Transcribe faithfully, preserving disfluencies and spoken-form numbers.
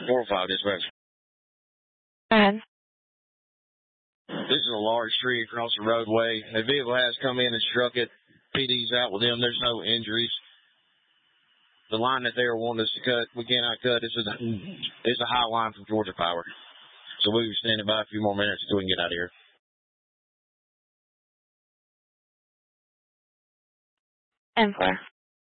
four oh five dispatch. Go ahead. This is a large tree across the roadway. A vehicle has come in and struck it. P D's out with them. There's no injuries. The line that they were wanting us to cut, we cannot cut. It's a, it's a high line from Georgia Power. So we were standing by a few more minutes until we can get out of here. And four.